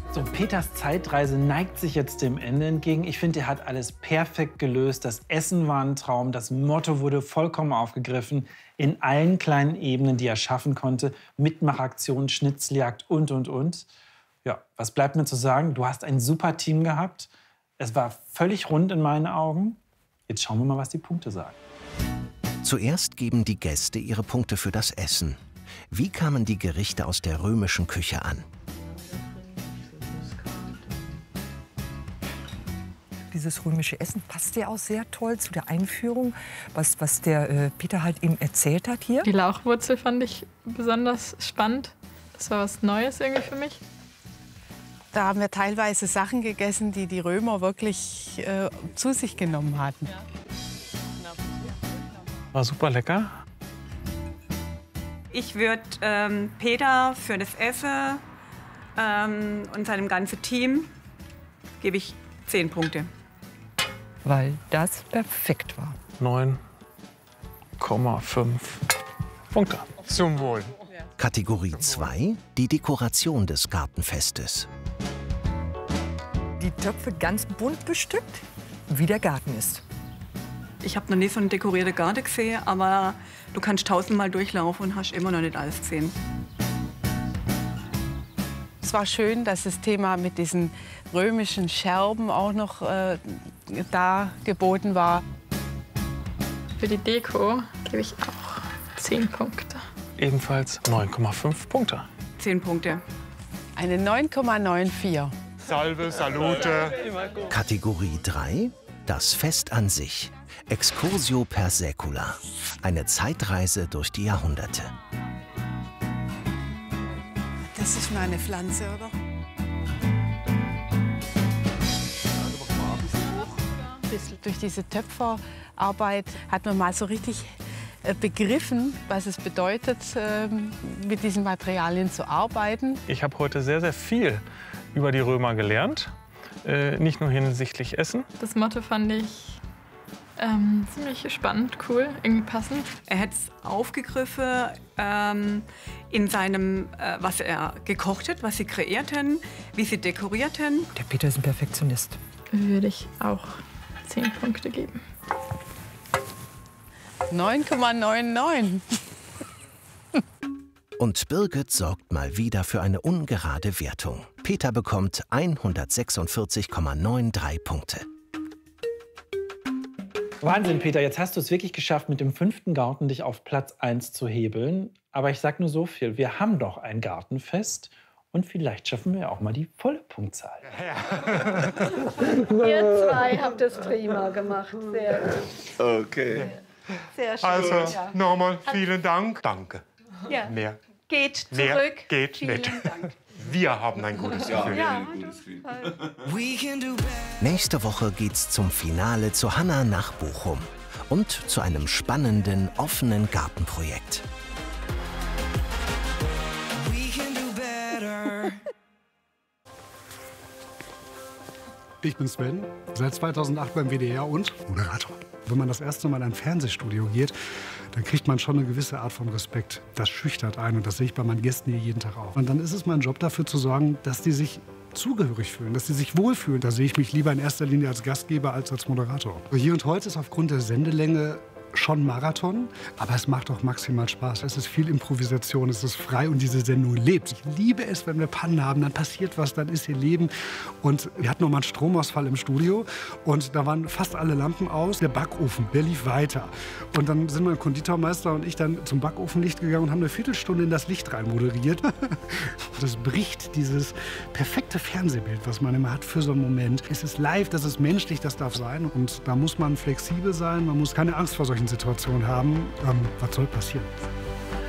So, Peters Zeitreise neigt sich jetzt dem Ende entgegen. Ich finde, er hat alles perfekt gelöst. Das Essen war ein Traum, das Motto wurde vollkommen aufgegriffen. In allen kleinen Ebenen, die er schaffen konnte. Mitmachaktionen, Schnitzeljagd und. Ja, was bleibt mir zu sagen? Du hast ein super Team gehabt. Es war völlig rund in meinen Augen. Jetzt schauen wir mal, was die Punkte sagen. Zuerst geben die Gäste ihre Punkte für das Essen. Wie kamen die Gerichte aus der römischen Küche an? Dieses römische Essen passt ja auch sehr toll zu der Einführung, was der Peter halt eben erzählt hat hier. Die Lauchwurzel fand ich besonders spannend. Das war was Neues irgendwie für mich. Da haben wir teilweise Sachen gegessen, die die Römer wirklich zu sich genommen hatten. War super lecker. Ich würde Peter für das Essen und seinem ganzen Team gebe ich 10 Punkte. Weil das perfekt war. 9,5 Punkte. Zum Wohl. Kategorie 2, die Dekoration des Gartenfestes. Die Töpfe ganz bunt bestückt, wie der Garten ist. Ich habe noch nie so einen dekorierten Garten gesehen, aber du kannst 1000-mal durchlaufen und hast immer noch nicht alles gesehen. Es war schön, dass das Thema mit diesen römischen Scherben auch noch da geboten war. Für die Deko gebe ich auch 10 Punkte. Ebenfalls 9,5 Punkte. 10 Punkte. Eine 9,94. Salve, Salute. Kategorie 3, das Fest an sich. Excursio per Saecula. Eine Zeitreise durch die Jahrhunderte. Das ist mal eine Pflanze, oder? Durch diese Töpferarbeit hat man mal so richtig begriffen, was es bedeutet, mit diesen Materialien zu arbeiten. Ich habe heute sehr, sehr viel über die Römer gelernt. Nicht nur hinsichtlich Essen. Das Motto fand ich ziemlich spannend, cool, irgendwie passend. Er hat es aufgegriffen in seinem, was er gekocht hat, was sie kreierten, wie sie dekorierten. Der Peter ist ein Perfektionist. Würde ich auch 10 Punkte geben. 9,99. Und Birgit sorgt mal wieder für eine ungerade Wertung. Peter bekommt 146,93 Punkte. Wahnsinn, Peter, jetzt hast du es wirklich geschafft, mit dem 5. Garten dich auf Platz 1 zu hebeln. Aber ich sag nur so viel, wir haben doch ein Gartenfest und vielleicht schaffen wir auch mal die volle Punktzahl. Ihr zwei habt es prima gemacht, sehr gut. Okay. Sehr schön. Also, ja. nochmal vielen Dank. Danke. Ja. Mehr. Geht zurück. Mehr geht Vielen nicht. Dank. Wir haben ein gutes Gefühl. Ja. Nächste Woche geht's zum Finale zu Hanna nach Bochum und zu einem spannenden, offenen Gartenprojekt. Ich bin Sven, seit 2008 beim WDR und Moderator. Wenn man das erste Mal in ein Fernsehstudio geht, dann kriegt man schon eine gewisse Art von Respekt. Das schüchtert einen und das sehe ich bei meinen Gästen hier jeden Tag auch. Und dann ist es mein Job, dafür zu sorgen, dass die sich zugehörig fühlen, dass sie sich wohlfühlen. Da sehe ich mich lieber in erster Linie als Gastgeber als als Moderator. Hier und heute ist aufgrund der Sendelänge schon Marathon, aber es macht auch maximal Spaß. Es ist viel Improvisation, es ist frei und diese Sendung lebt. Ich liebe es, wenn wir Pannen haben, dann passiert was, dann ist hier Leben. Und wir hatten noch mal einen Stromausfall im Studio und da waren fast alle Lampen aus. Der Backofen, der lief weiter. Und dann sind mein Konditormeister und ich dann zum Backofenlicht gegangen und haben eine Viertelstunde in das Licht rein moderiert. Das bricht dieses perfekte Fernsehbild, was man immer hat für so einen Moment. Es ist live, das ist menschlich, das darf sein. Und da muss man flexibel sein, man muss keine Angst vor solchen Situationen haben. Was soll passieren?